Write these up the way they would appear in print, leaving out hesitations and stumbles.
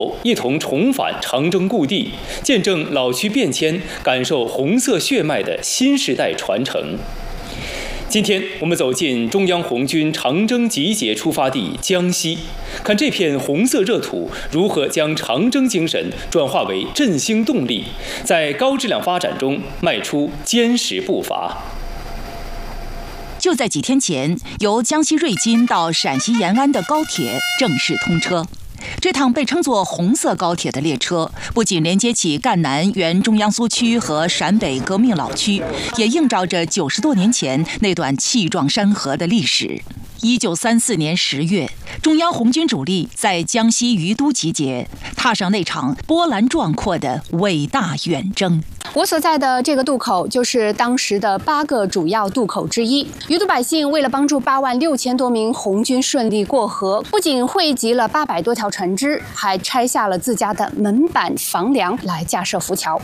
一同重返长征故地，见证老区变迁，感受红色血脉的新时代传承。今天我们走进中央红军长征集结出发地江西，看这片红色热土如何将长征精神转化为振兴动力，在高质量发展中迈出坚实步伐。 就在几天前，由江西瑞金到陕西延安的高铁正式通车。这趟被称作“红色高铁”的列车，不仅连接起赣南原中央苏区和陕北革命老区，也映照着90多年前那段气壮山河的历史。1934年10月，中央红军主力在江西于都集结，踏上那场波澜壮阔的伟大远征。 我所在的这个渡口就是当时的8个主要渡口之一。于都百姓为了帮助8万6千多名红军顺利过河，不仅汇集了800多条船只，还拆下了自家的门板房梁来架设浮桥。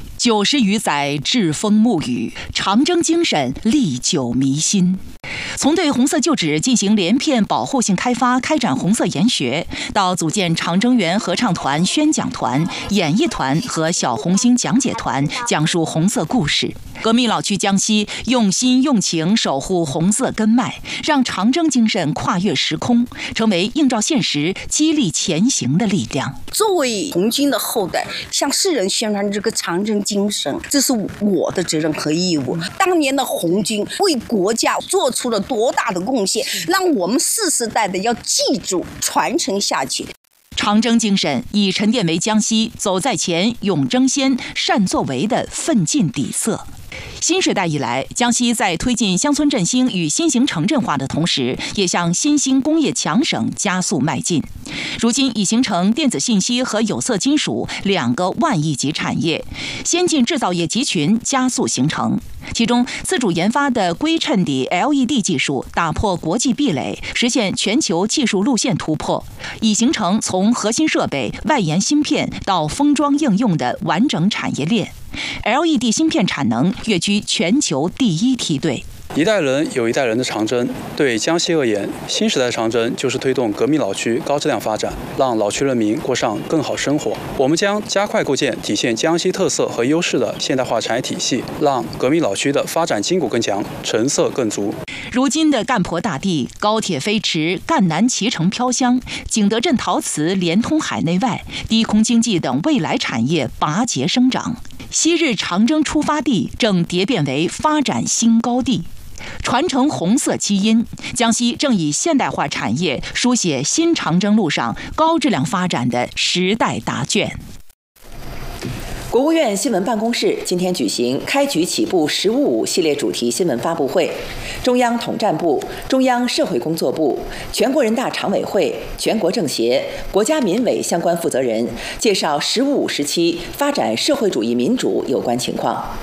90余载栉风沐雨，长征精神历久弥新。从对红色旧址进行连片保护性开发，开展红色研学，到组建长征园合唱团、宣讲团、演艺团和小红星讲解团，讲述红色故事。革命老区江西用心用情守护红色根脉，让长征精神跨越时空，成为映照现实、激励前行的力量。 作为红军的后代，向世人宣传这个长征精神，这是我的责任和义务。当年的红军为国家做出了多大的贡献，让我们世代的要记住、传承下去。 长征精神已沉淀为江西走在前、勇争先、善作为的奋进底色。新时代以来，江西在推进乡村振兴与新型城镇化的同时，也向新兴工业强省加速迈进。如今已形成电子信息和有色金属2个万亿级产业，先进制造业集群加速形成。其中，自主研发的硅衬底 LED 技术打破国际壁垒，实现全球技术路线突破，已形成从核心设备、外延芯片到封装应用的完整产业链。LED 芯片产能跃居全球第1梯队。 一代人有一代人的长征，对江西而言，新时代长征就是推动革命老区高质量发展，让老区人民过上更好生活。我们将加快构建体现江西特色和优势的现代化产业体系，让革命老区的发展筋骨更强，成色更足。 如今的赣婆大地，高铁飞驰，赣南脐橙飘香，景德镇陶瓷连通海内外，低空经济等未来产业拔节生长。昔日长征出发地正蝶变为发展新高地。传承红色基因，江西正以现代化产业书写新长征路上高质量发展的时代答卷。 国务院新闻办公室今天举行开局起步“15.5”系列主题新闻发布会，中央统战部、中央社会工作部、全国人大常委会、全国政协、国家民委相关负责人介绍“15.5”时期发展社会主义民主有关情况。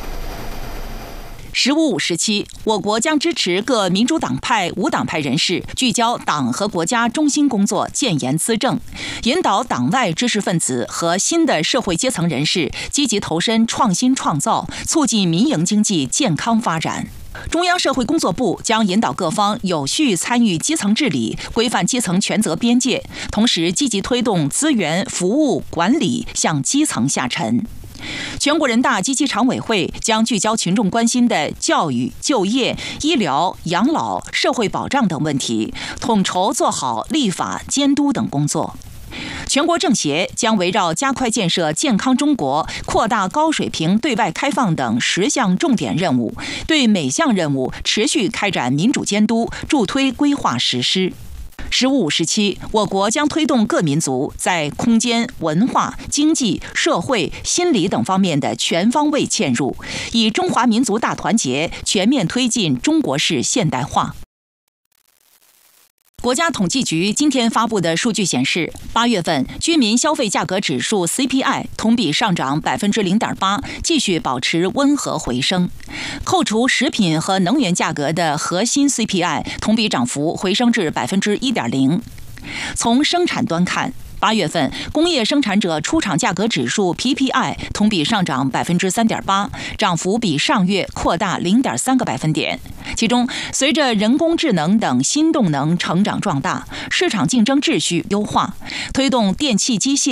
15.5时期，我国将支持各民主党派、无党派人士聚焦党和国家中心工作，建言资政，引导党外知识分子和新的社会阶层人士积极投身创新创造，促进民营经济健康发展。中央社会工作部将引导各方有序参与基层治理，规范基层权责边界，同时积极推动资源、服务、管理向基层下沉。全国人大及其常委会将聚焦群众关心的教育、就业、医疗、养老、社会保障等问题，统筹做好立法、监督等工作。全国政协将围绕加快建设健康中国、扩大高水平对外开放等10项重点任务，对每项任务持续开展民主监督，助推规划实施。15.5时期，我国将推动各民族在空间、文化、经济、社会、心理等方面的全方位嵌入，以中华民族大团结全面推进中国式现代化。国家统计局今天发布的数据显示，8月份居民消费价格指数 CPI 同比上涨0.8%，继续保持温和回升。扣除食品和能源价格的核心 CPI 同比涨幅回升至1.0%。从生产端看，8月份工业生产者出厂价格指数 PPI 同比上涨3.8%，涨幅比上月扩大0.3个百分点。其中，随着人工智能等新动能成长壮大，市场竞争秩序优化，推动电气机械、